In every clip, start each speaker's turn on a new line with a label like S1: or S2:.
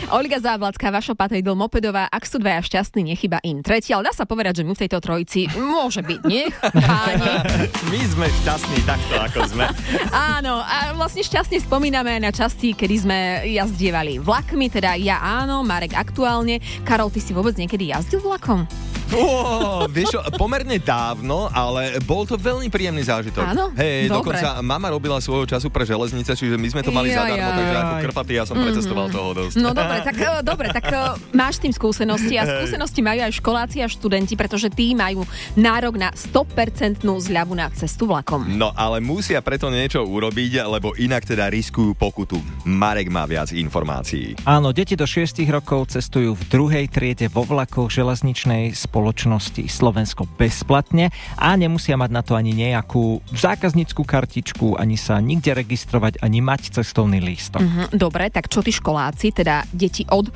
S1: Olga Zábladská, Vašo Patejdl, Mopedová, ak sú dvaja šťastní, nechyba im tretí, ale dá sa povedať, že my v tejto trojici môže byť, nech páni.
S2: My sme šťastní takto, ako sme.
S1: Áno, a vlastne šťastne spomíname aj na časti, kedy sme jazdievali vlakmi, teda ja áno, Marek aktuálne. Karol, ty si vôbec niekedy jazdil vlakom?
S2: Vieš čo, pomerne dávno, ale bol to veľmi príjemný zážitok.
S1: Áno?
S2: Hej,
S1: dobre.
S2: dokonca mama robila svojho času pre železnice, čiže my sme to mali zadarmo, takže ako krpatý ja som precestoval toho dosť.
S1: No dobre, tak máš s tým skúsenosti a skúsenosti majú aj školáci a študenti, pretože tí majú nárok na 100% zľavu na cestu vlakom.
S2: No ale musia preto niečo urobiť, lebo inak teda riskujú pokutu. Marek má viac informácií.
S3: Áno, deti do 6 rokov cestujú v druhej triede vo vlakoch železničnej spoločnosti Slovensko bezplatne a nemusia mať na to ani nejakú zákaznícku kartičku, ani sa nikde registrovať, ani mať cestovný lístok.
S1: Dobre, tak čo tí školáci, teda deti od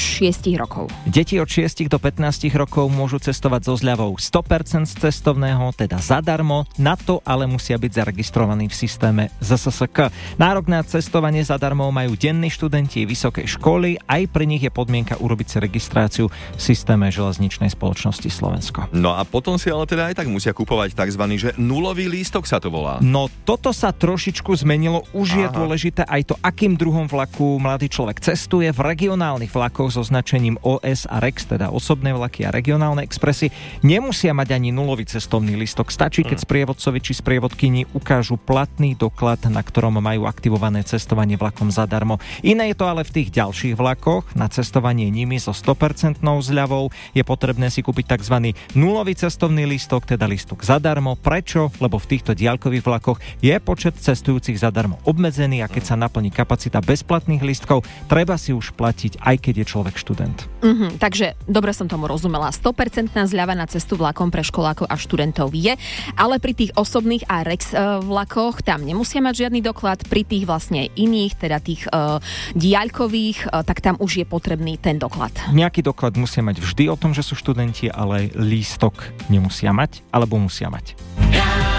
S1: 6 rokov?
S3: Deti od 6 do 15 rokov môžu cestovať so zľavou 100% z cestovného, teda zadarmo, na to ale musia byť zaregistrovaní v systéme ZSSK. Nárok na cestovanie zadarmo majú denní študenti vysokej školy, aj pri nich je podmienka urobiť si registráciu v systéme železničnej spoločnosti Slovensko.
S2: No a potom si ale teda aj tak musia kupovať takzvaný, že nulový lístok sa to volá.
S3: No toto sa trošičku zmenilo, už je dôležité aj to, akým druhom vlaku mladý človek cestuje. V regionálnych vlakoch so značením OS a REX, teda osobné vlaky a regionálne expresy, nemusia mať ani nulový cestovný lístok. Stačí, keď sprievodcovi či sprievodkyni ukážu platný doklad, na ktorom majú aktivované cestovanie vlakom zadarmo. Iné je to ale v tých ďalších vlakoch. Na cestovanie nimi so 100% zľavou je potrebné si kúpiť tzv. Nulový cestovný lístok, teda lístok zadarmo. Prečo? Lebo v týchto diaľkových vlakoch je počet cestujúcich zadarmo obmedzený a keď sa naplní kapacita bezplatných lístkov, treba si už platiť, aj keď je človek študent.
S1: Takže dobre som tomu rozumela. 100% zľava na cestu vlakom pre školákov a študentov je, ale pri tých osobných a REX vlakoch tam nemusia mať žiadny doklad, pri tých vlastne iných, teda tých diaľkových, tak tam už je potrebný ten doklad.
S3: Nejaký doklad musia mať vždy o tom, že sú študenti, ale lístok nemusia mať, alebo musia mať.